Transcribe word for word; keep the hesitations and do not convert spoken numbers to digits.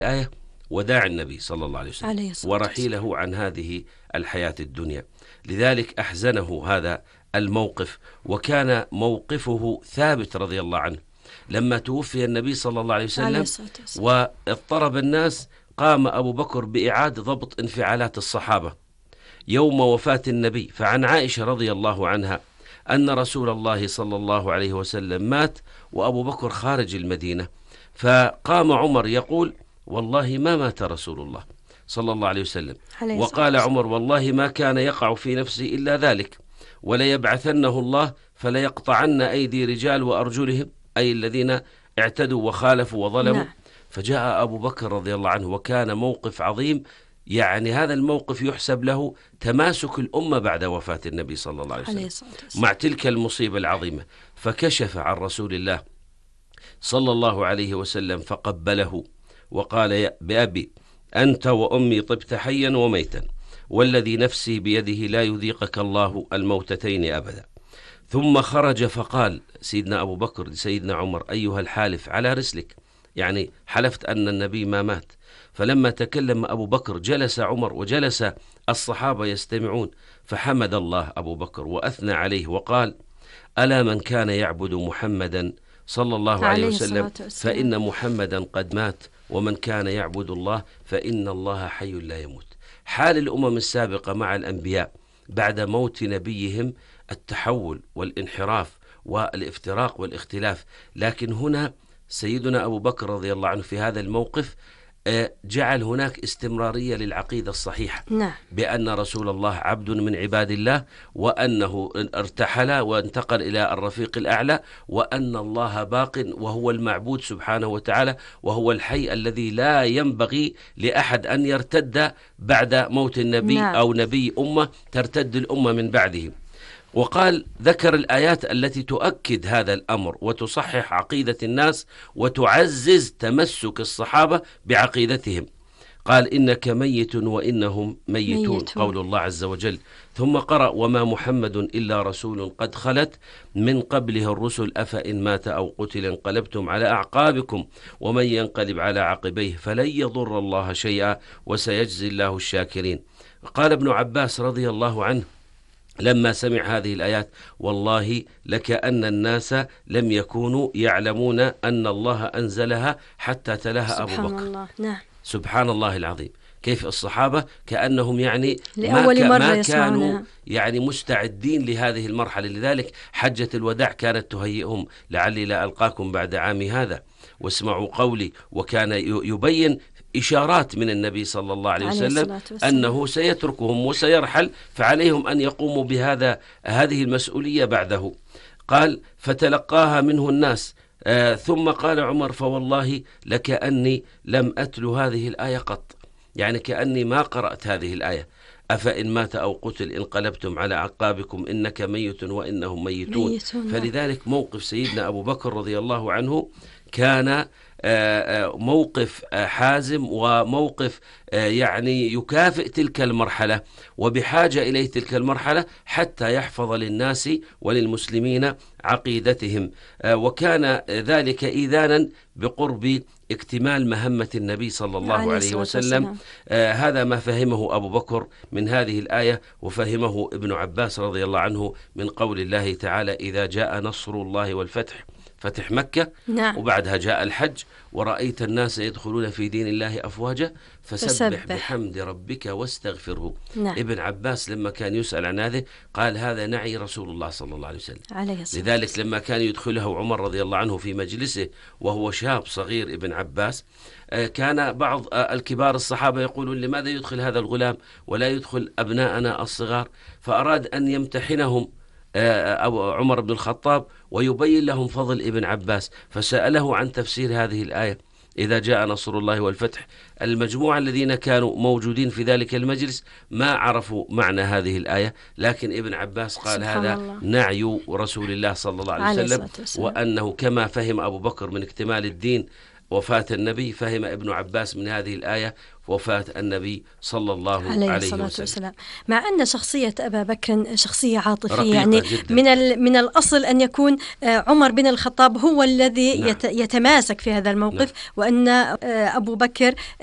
آية وداع النبي صلى الله عليه وسلم عليه الصلاة ورحيله عن هذه الحياة الدنيا، لذلك أحزنه هذا الموقف، وكان موقفه ثابت رضي الله عنه لما توفي النبي صلى الله عليه وسلم واضطرب الناس. قام أبو بكر بإعادة ضبط انفعالات الصحابة يوم وفاة النبي. فعن عائشة رضي الله عنها أن رسول الله صلى الله عليه وسلم مات وأبو بكر خارج المدينة، فقام عمر يقول: والله ما مات رسول الله صلى الله عليه وسلم. وقال عمر: والله ما كان يقع في نفسي إلا ذلك، وليبعثنه الله فليقطعن أيدي رجال وأرجلهم، أي الذين اعتدوا وخالفوا وظلموا. نعم. فجاء أبو بكر رضي الله عنه، وكان موقف عظيم، يعني هذا الموقف يحسب له تماسك الأمة بعد وفاة النبي صلى الله عليه وسلم مع تلك المصيبة العظيمة. فكشف عن رسول الله صلى الله عليه وسلم فقبله وقال: يا بأبي أنت وأمي طبت حيا وميتا، والذي نفسي بيده لا يذيقك الله الموتتين أبدا. ثم خرج فقال سيدنا أبو بكر لسيدنا عمر: أيها الحالف على رسلك، يعني حلفت أن النبي ما مات. فلما تكلم أبو بكر جلس عمر وجلس الصحابة يستمعون، فحمد الله أبو بكر وأثنى عليه وقال: ألا من كان يعبد محمدا صلى الله عليه وسلم فإن محمدا قد مات، ومن كان يعبد الله فإن الله حي لا يموت. حال الأمم السابقة مع الأنبياء بعد موت نبيهم التحول والانحراف والافتراق والاختلاف، لكن هنا سيدنا أبو بكر رضي الله عنه في هذا الموقف جعل هناك استمرارية للعقيدة الصحيحة. نعم. بأن رسول الله عبد من عباد الله، وأنه ارتحل وانتقل إلى الرفيق الأعلى، وأن الله باق وهو المعبود سبحانه وتعالى، وهو الحي الذي لا ينبغي لأحد أن يرتد بعد موت النبي. نعم. أو نبي أمة ترتد الأمة من بعده. وقال ذكر الآيات التي تؤكد هذا الأمر وتصحح عقيدة الناس وتعزز تمسك الصحابة بعقيدتهم. قال: إنك ميت وإنهم ميتون, ميتون. قول الله عز وجل. ثم قرأ: وما محمد إلا رسول قد خلت من قبله الرسل أفإن مات أو قتل انقلبتم على أعقابكم ومن ينقلب على عقبيه فلن يضر الله شيئا وسيجزي الله الشاكرين. قال ابن عباس رضي الله عنه لما سمع هذه الآيات: والله لكأن الناس لم يكونوا يعلمون أن الله أنزلها حتى تلاها أبو بكر. الله. نعم. سبحان الله العظيم. كيف الصحابة كأنهم يعني لأول مرة ما يسمعونها. كانوا يعني مستعدين لهذه المرحلة. لذلك حجة الوداع كانت تهيئهم: لعلي لا ألقاكم بعد عامي هذا واسمعوا قولي. وكان يبين إشارات من النبي صلى الله عليه وسلم أنه سيتركهم وسيرحل، فعليهم أن يقوموا بهذا هذه المسؤولية بعده. قال: فتلقاها منه الناس. آه ثم قال عمر: فوالله لكأني لم أتلو هذه الآية قط، يعني كأني ما قرأت هذه الآية: أفإن مات أو قتل انقلبتم على عقابكم إنك ميت وإنهم ميتون. ميتون. فلذلك موقف سيدنا أبو بكر رضي الله عنه كان موقف حازم وموقف يعني يكافئ تلك المرحلة وبحاجة إليه تلك المرحلة حتى يحفظ للناس وللمسلمين عقيدتهم، وكان ذلك إذانا بقرب اكتمال مهمة النبي صلى الله عليه وسلم. آه هذا ما فهمه أبو بكر من هذه الآية، وفهمه ابن عباس رضي الله عنه من قول الله تعالى: إذا جاء نصر الله والفتح، فتح مكة. نعم. وبعدها جاء الحج ورأيت الناس يدخلون في دين الله أفواجا فسبح, فسبح بحمد ربك واستغفره. نعم. ابن عباس لما كان يسأل عن هذا قال: هذا نعي رسول الله صلى الله عليه وسلم. عليه لذلك لما كان يدخله عمر رضي الله عنه في مجلسه وهو شاب صغير ابن عباس، كان بعض الكبار الصحابة يقولون: لماذا يدخل هذا الغلام ولا يدخل أبناءنا الصغار؟ فأراد أن يمتحنهم أو عمر بن الخطاب ويبين لهم فضل ابن عباس، فسأله عن تفسير هذه الآية: إذا جاء نصر الله والفتح. المجموعة الذين كانوا موجودين في ذلك المجلس ما عرفوا معنى هذه الآية، لكن ابن عباس قال: هذا الله. نعي رسول الله صلى الله عليه وسلم، وأنه كما فهم أبو بكر من اكتمال الدين وفاة النبي فهم ابن عباس من هذه الآية وفاة النبي صلى الله عليه, عليه الصلاة والسلام. مع أن شخصية أبا بكر شخصية عاطفية، يعني جداً. من من الأصل أن يكون عمر بن الخطاب هو الذي نعم. يتماسك في هذا الموقف، نعم. وأن أبو بكر